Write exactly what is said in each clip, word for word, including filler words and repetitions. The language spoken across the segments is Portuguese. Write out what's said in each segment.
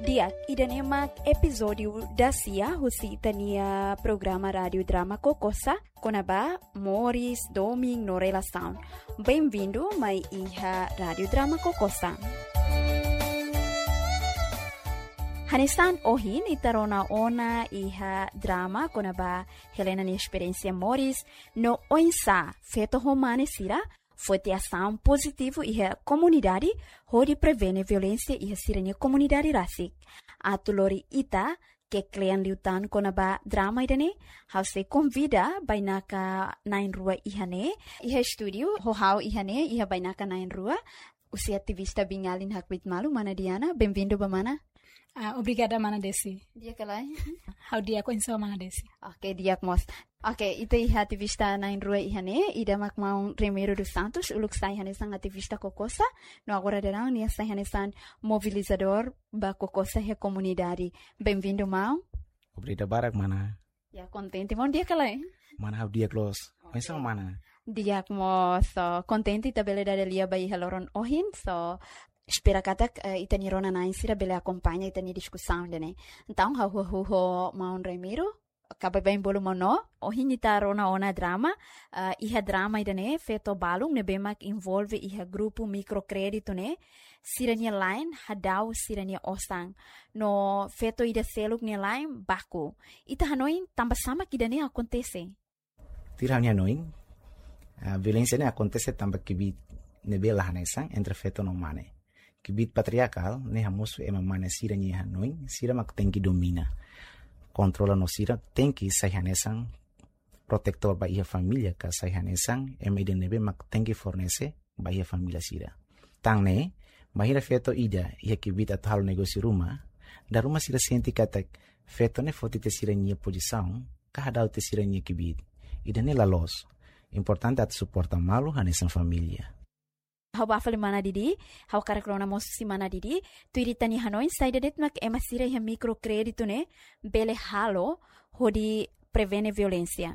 Diak idan emak episódio da Cia husi itania programa rádio drama Kokosa konaba Morris Doming no relação. Bem-vindo mai iha rádio drama Kokosa. Hanesan ohin itarona ona iha drama konaba Helena ni experiência Morris no oinsa feto romane sira foi ter ação positivo e a comunidade onde prevene violência e a sirene comunidade rasik. A tulori ita que klean liutan konaba drama idane how se convida bainaka nain rua ihane iha studio ho how ihane iha bainaka nain rua usi ativista bingalin hakwit malu mana Diana bem-vindo ba mana. Uh, obrigada, Mana Desi. Dia kalai. How dia ko insa Mana Desi. Okay, dia mos. Okay, ito iha ativista na inrua ihane, ida makmaong Remiro dos Santos, uluk sa ihane sang ativista Kokosa, no agora darão niya sa ihane sang mobilizador ba Kokosa he comunidade. Bem-vindo, Mau. Obrigado, Barak, Mana. Ya, contente. Bom dia kalai. Mana, how dia close. Okay. Insa Mana. Dia mo so contente tabele da lia ba iha loron ohin, so espera katak uh, itani rona na insira bele acompanha itani discussão dene. Então ha hu hu ho Maun Remiro acaba bem bolo mono o hinita rona ona drama uh, iha drama idane feto balung ne bemak involve iha grupo microcredito ne sirania line hadau sirania osang no feto ida seluk ne line baku ita hanoin tamba sama kidane acontece. Tirania noin a violência ne acontece tamba kibit ne bela hanesan entre feto no mane. Kibit patriarcal, ne hamusu ema mana sira nye hanoin, sira mak tenki domina. Controla no sira, tenki sayhanesan, protector ba iha familia ka sayhanesan, ema ide nebe mak tenki fornece ba iha familia sira. Tang ne, bahira feto ida, iha kibit atau hal negosi rumah, da rumah sira senti katak, feto ne foti te sira nye posição, kahadau te sira nye kibit. Ida ne la los. Importante at suporta malu hanesan familia. Hau bafale mana didi, hau karakrona mosu si mana didi, tu iritani hanoin saida det mak ema sira iha microcredito ne bele halo hodi prevene violência.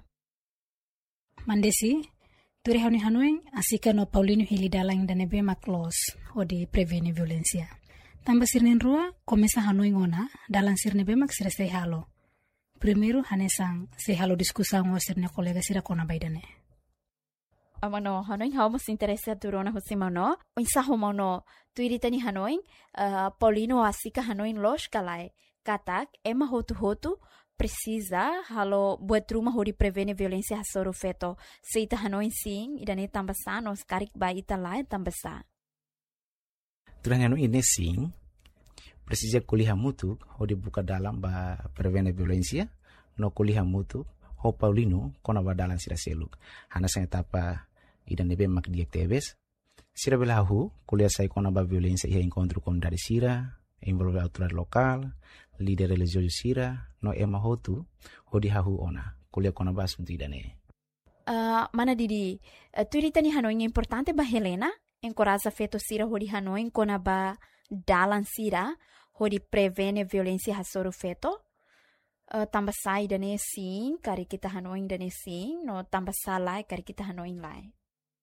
Mandesi, tu rehani hanoin asika no Paulino hili dalang dane be mak los hodi prevene violência. Tamba sirnen rua komesa hanoin ona dalang sirne be mak sira sei halo. Primeiro hanesang sei halo diskusang o sirne kolega sira kona baidane. Amano hanoin hau mas interesa turona husimano insa humano tu iritani hanoin uh, Paulino asika hanoin los kalai katak ema hotu hotu precisa halo buat rumah hori prevene violência hasoro feto seita hanoin sim idane tambasa nos karik ba ita lai tambasa turanya no ine sim precisa kuliah mutu hori buka dalam ba prevene violência no kuliah mutu ho Paulino kona ba dalam sira seluk hana sa etapa idan nebe mak diaktebes sira belahu kuliah sai kona ba violência ia encontro com dari sira envolve autoridade local líder religioso sira no ema hotu hodi hahu ona kuliah kona ba asunto idane uh, mana didi uh, tu iritani hanoin importante ba Helena encoraja feto sira hodi hanoin kona ba dalan sira hodi prevene violência hasoro feto uh, tambah sai dane sim kari kita hanoin dane sim no tambah salai kari kita hanoin lai.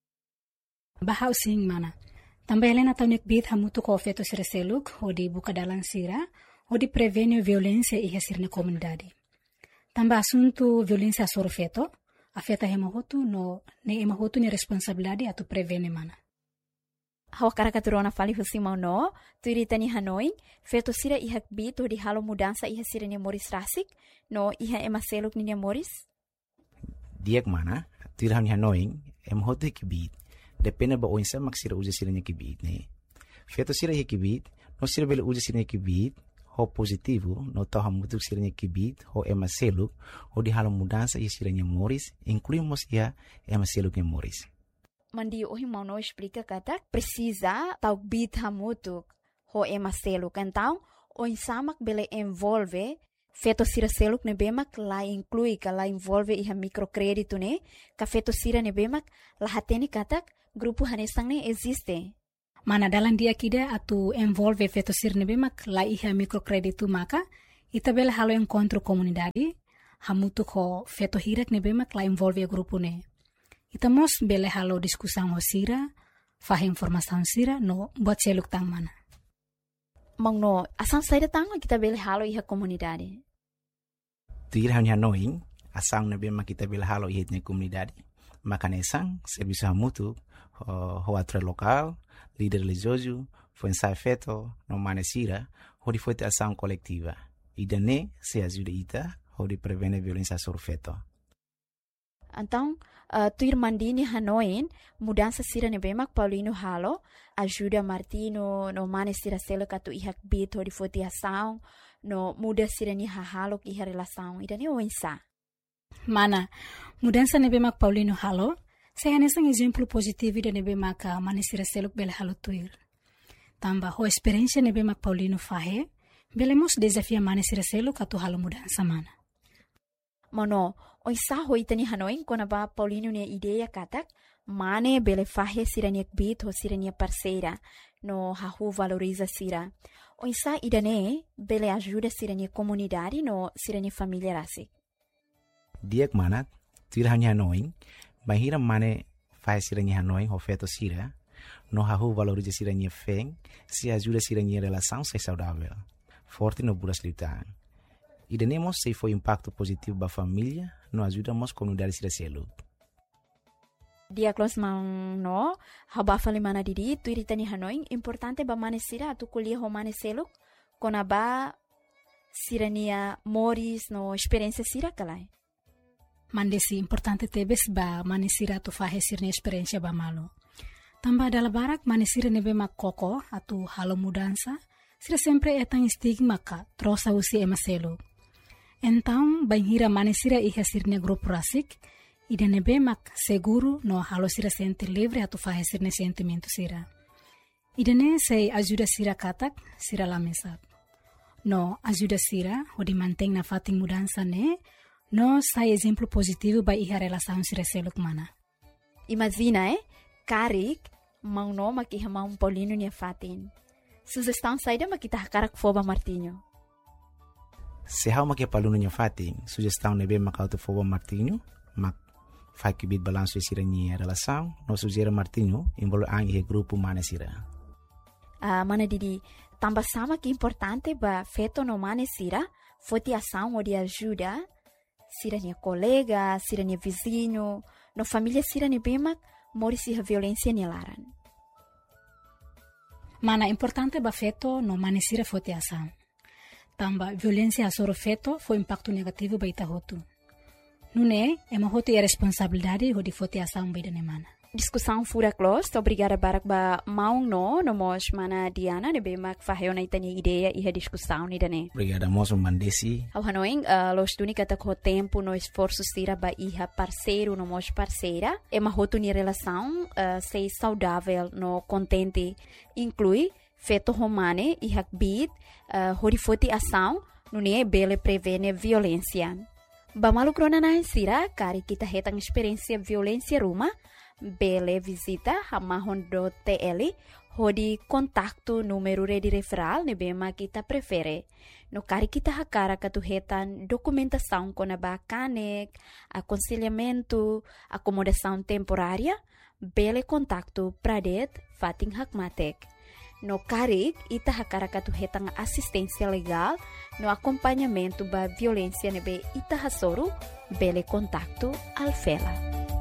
Bahau sing mana. Tambah Helena taunik bit hamutu ko feto sira seluk hodi buka dalang sira hodi prevene violência iha sirne comunidade. Tambah asunto violência soro feto afeta hema hotu no ne ema hotu ni responsabilidade atu prevene mana. Hawa karakaturona fali husimau no tu iritani hanoin feto sira iha bit hodi halo mudança iha sira ni Morris rasik no iha ema seluk ni Morris. Diak mana tu irahani hanoin ema hotu kibit depende ba oinsa mak sira uja sira nya kibit ne feto sira nya kibit no sira bele uja sira nya kibit ho positivo no tau hamutu sira nya kibit ho ema seluk ho di halo mudança ia sira nya Morris incluímos ia ema seluk nya Morris. Mandi ohi mau no explica kata precisa tau bit hamutu ho ema seluk então oinsa mak bele envolve feto sira seluk ne bemak la inclui ka la envolve iha microcredito ne ka feto sira ne bemak la hateni katak grupo hanesang ne existe. Mana dalam dia kida atu envolve feto sira ne bemak la iha microcredito maka ita bela halo encontro comunidade hamutu ko feto hirak ne bemak la envolve grupo ne. Ita mos bele halo diskusang ho sira, fah informação sira no buat seluk tang mana. Mangno, asang saída tanga kita bele halo iha komunidade. Tuir hanya noing, asang nabe makita bele halo iha na komunidade. Makanesang, serviço mútuo, o atre local, líder religioso, foi ensaio feito, no manesira, onde foi ação coletiva. E daí se ajuda ita, onde prevene violência sobre feto. Então, uh, tu irmandini hanoin, mudança sira ne bemak Paulino halo, ajuda Martino no manesira selo katu ihak bit onde foi ação, no muda sira ni halo iha relação. E daí o ensa. Mana, mudança ne bemak Paulino halo, saya nesang exemplo positivo de ne bemak manesira selo bel halo tuir. Tamba ho experiência ne bemak Paulino fahe, belemos desafia manesira selo katu halo mudança mana. Mono, o isa hoitani hanoin kona ba Paulino ne ideia katak, mane bele fahe sirania bit ho sirania parceira, no hahu valoriza sira. O isa idane bele ajuda sirania comunidade no sirania família rasi. Diak manat, tuir hanya hanoin, bahira mane fahe sirania hanoin ho feto sira, no hahu valoriza sirania feng, se ajuda sirania relação ser saudável, forte no buras lutar. E tenemos se foi impacto positivo para a família, nos ajudamos a comunidade a ser. Dia close mang no, haba fali mana didi, tu iritani hanoin, importante ba manesira tu kuliah ho maneseluk, kona ba sirania moris no experiência sira kalai. Mandesi importante tebes ba manesira tu fahe sirne experiência ba malo. Tamba dalam barak manesira nebe mak koko atu halo mudança, sira sempre etang stigma ka trosa usi emaselo. Então, banhira manesira iha sirne grupo rasik, ida nebe mak seguro no halo sira sente livre atu fahe sirne sentimento sira. Ida ne sei ajuda sira katak, sira lamesap. No ajuda sira, odi manteng na fating mudança ne, no sai exemplo positivo ba iha relação sira seluk mana. Imagina, eh? Karik, mau no makiha mau Paulino nia fatin. Sugestão saída makita hakarak foba Martinho. Se hau makia Paulino nia fatin, sugestão nebe makauto foba Martinho, mak fai que bit balanço sira nia relação, no sugere Martinho, envolve ang grupo manesira. Ah, mana didi, tambah sama que importante ba feto no manesira, foti ação ou de ajuda, sira nia colega, sira nia vizinho, no família sira nia bemak, morisi a violência nilaran. Mana importante ba feto no manesira foti ação. Tamba violência asoro feto foi impacto negativo ba ita hotu. Nune, ema hotu é responsabilidade ho di foti ação ba idane mana. Discussão fura close, obrigada barak ba maung no, no mos mana Diana, ne bemak faheo na itani ideia e a discussão ni dane. Obrigada moço mandesi. Ao hanoing, uh, los tuni katak ho tempo no esforço sira ba iha parceiro no mos parceira, ema hotu ni relação uh, sei saudável no contente, inclui feto romane iha bit, uh, horifoti ação, nune bele prevene violência. Ba malu krona na sira, kari kita hetang experiência violência ruma, bele visita hamahon do T L hodi kontaktu número de referral ne bema kita prefere no kari kita hakara katuhetan documentação com a bacanek aconselhamento acomodação temporária bele kontaktu pradet fating hakmatek no kari ita hakara katuhetan assistência legal no acompanhamento ba violência nebe ita hasoru bele kontaktu alfela.